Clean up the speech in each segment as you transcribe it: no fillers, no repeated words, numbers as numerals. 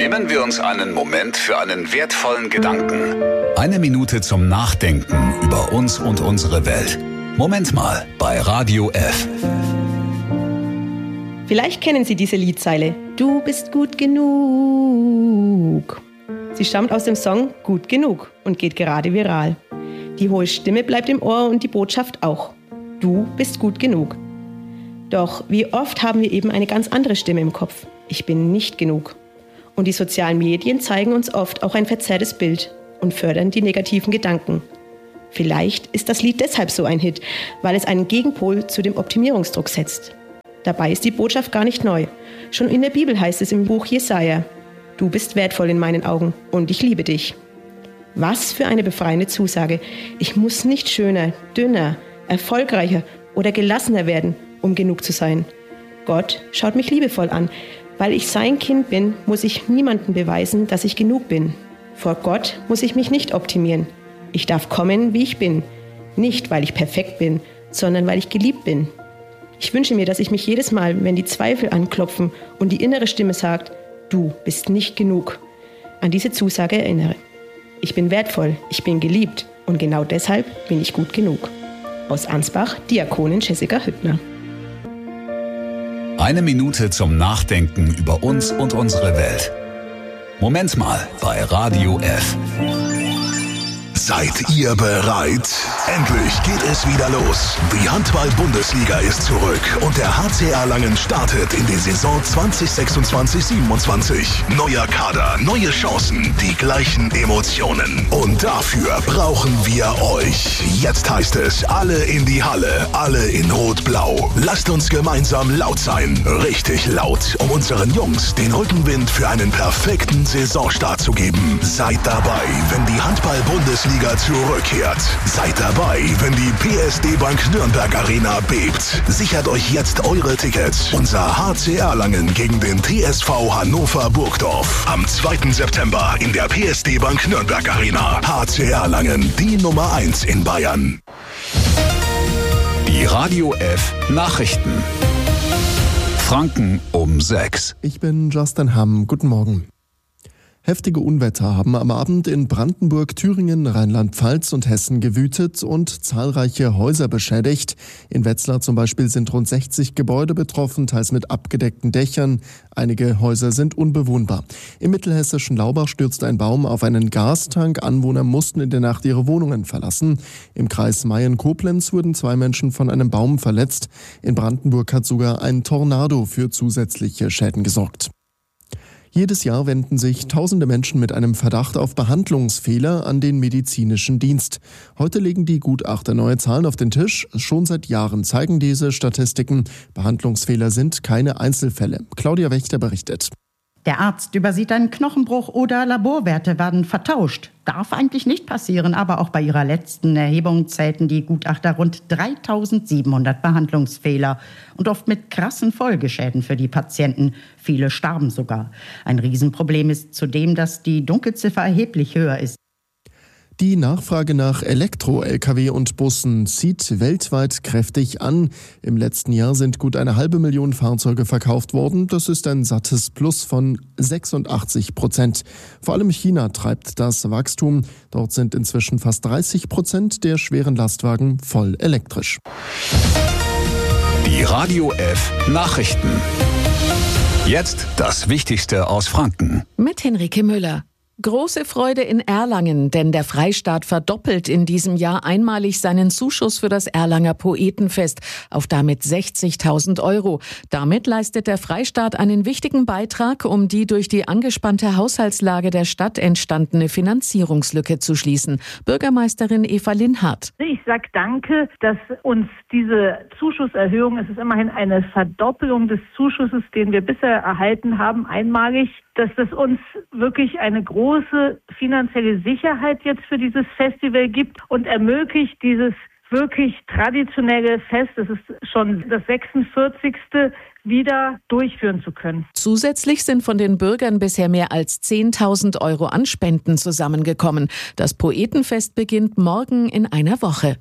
Nehmen wir uns einen Moment für einen wertvollen Gedanken. Eine Minute zum Nachdenken über uns und unsere Welt. Moment mal bei Radio F. Vielleicht kennen Sie diese Liedzeile. Du bist gut genug. Sie stammt aus dem Song Gut genug und geht gerade viral. Die hohe Stimme bleibt im Ohr und die Botschaft auch. Du bist gut genug. Doch wie oft haben wir eben eine ganz andere Stimme im Kopf. Ich bin nicht genug. Und die sozialen Medien zeigen uns oft auch ein verzerrtes Bild und fördern die negativen Gedanken. Vielleicht ist das Lied deshalb so ein Hit, weil es einen Gegenpol zu dem Optimierungsdruck setzt. Dabei ist die Botschaft gar nicht neu. Schon in der Bibel heißt es im Buch Jesaja: Du bist wertvoll in meinen Augen und ich liebe dich. Was für eine befreiende Zusage. Ich muss nicht schöner, dünner, erfolgreicher oder gelassener werden, um genug zu sein. Gott schaut mich liebevoll an. Weil ich sein Kind bin, muss ich niemandem beweisen, dass ich genug bin. Vor Gott muss ich mich nicht optimieren. Ich darf kommen, wie ich bin. Nicht, weil ich perfekt bin, sondern weil ich geliebt bin. Ich wünsche mir, dass ich mich jedes Mal, wenn die Zweifel anklopfen und die innere Stimme sagt, du bist nicht genug, an diese Zusage erinnere. Ich bin wertvoll, ich bin geliebt und genau deshalb bin ich gut genug. Aus Ansbach, Diakonin Jessica Hüttner. Eine Minute zum Nachdenken über uns und unsere Welt. Moment mal bei Radio F. Seid ihr bereit? Endlich geht es wieder los. Die Handball-Bundesliga ist zurück und der HC Erlangen startet in die Saison 2026/27. Neuer Kader, neue Chancen, die gleichen Emotionen. Und dafür brauchen wir euch. Jetzt heißt es, alle in die Halle, alle in Rot-Blau. Lasst uns gemeinsam laut sein, richtig laut, um unseren Jungs den Rückenwind für einen perfekten Saisonstart zu geben. Seid dabei, wenn die Handball-Bundesliga zurückkehrt. Seid dabei, wenn die PSD Bank Nürnberg Arena bebt. Sichert euch jetzt eure Tickets. Unser HC Erlangen gegen den TSV Hannover Burgdorf. Am 2. September in der PSD Bank Nürnberg Arena. HC Erlangen, die Nummer 1 in Bayern. Die Radio F Nachrichten. Franken um 6. Ich bin Justin Hamm. Guten Morgen. Heftige Unwetter haben am Abend in Brandenburg, Thüringen, Rheinland-Pfalz und Hessen gewütet und zahlreiche Häuser beschädigt. In Wetzlar zum Beispiel sind rund 60 Gebäude betroffen, teils mit abgedeckten Dächern. Einige Häuser sind unbewohnbar. Im mittelhessischen Laubach stürzte ein Baum auf einen Gastank. Anwohner mussten in der Nacht ihre Wohnungen verlassen. Im Kreis Mayen-Koblenz wurden 2 Menschen von einem Baum verletzt. In Brandenburg hat sogar ein Tornado für zusätzliche Schäden gesorgt. Jedes Jahr wenden sich tausende Menschen mit einem Verdacht auf Behandlungsfehler an den medizinischen Dienst. Heute legen die Gutachter neue Zahlen auf den Tisch. Schon seit Jahren zeigen diese Statistiken, Behandlungsfehler sind keine Einzelfälle. Claudia Wächter berichtet. Der Arzt übersieht einen Knochenbruch oder Laborwerte werden vertauscht. Darf eigentlich nicht passieren, aber auch bei ihrer letzten Erhebung zählten die Gutachter rund 3700 Behandlungsfehler und oft mit krassen Folgeschäden für die Patienten. Viele starben sogar. Ein Riesenproblem ist zudem, dass die Dunkelziffer erheblich höher ist. Die Nachfrage nach Elektro-Lkw und Bussen zieht weltweit kräftig an. Im letzten Jahr sind gut 500.000 Fahrzeuge verkauft worden. Das ist ein sattes Plus von 86%. Vor allem China treibt das Wachstum. Dort sind inzwischen fast 30% der schweren Lastwagen voll elektrisch. Die Radio F Nachrichten. Jetzt das Wichtigste aus Franken. Mit Henrike Müller. Große Freude in Erlangen, denn der Freistaat verdoppelt in diesem Jahr einmalig seinen Zuschuss für das Erlanger Poetenfest auf damit 60.000 €. Damit leistet der Freistaat einen wichtigen Beitrag, um die durch die angespannte Haushaltslage der Stadt entstandene Finanzierungslücke zu schließen. Bürgermeisterin Eva Linhardt. Ich sage danke, dass uns diese Zuschusserhöhung, es ist immerhin eine Verdoppelung des Zuschusses, den wir bisher erhalten haben, einmalig, dass das uns wirklich eine große finanzielle Sicherheit jetzt für dieses Festival gibt und ermöglicht dieses wirklich traditionelle Fest, das ist schon das 46. wieder durchführen zu können. Zusätzlich sind von den Bürgern bisher mehr als 10.000 € an Spenden zusammengekommen. Das Poetenfest beginnt morgen in einer Woche.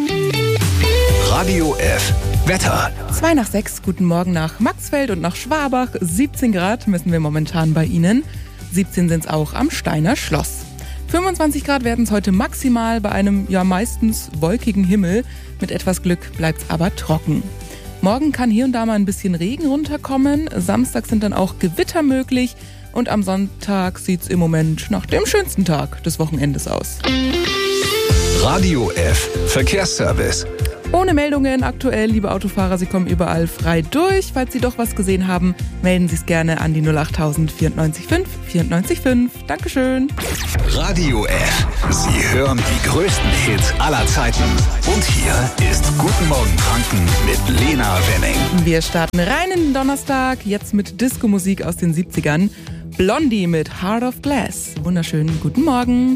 Radio F Wetter. 5:02, guten Morgen nach Maxfeld und nach Schwabach. 17 Grad messen wir momentan bei Ihnen. 17 sind es auch am Steiner Schloss. 25 Grad werden es heute maximal bei einem meistens wolkigen Himmel. Mit etwas Glück bleibt es aber trocken. Morgen kann hier und da mal ein bisschen Regen runterkommen. Samstag sind dann auch Gewitter möglich. Und am Sonntag sieht es im Moment nach dem schönsten Tag des Wochenendes aus. Radio F Verkehrsservice. Ohne Meldungen aktuell, liebe Autofahrer, Sie kommen überall frei durch. Falls Sie doch was gesehen haben, melden Sie es gerne an die 08000 94 5 94 5. Dankeschön. Radio F. Sie hören die größten Hits aller Zeiten. Und hier ist Guten Morgen Franken mit Lena Wenning. Wir starten rein in den Donnerstag, jetzt mit Disco-Musik aus den 70ern. Blondie mit Heart of Glass. Wunderschönen guten Morgen.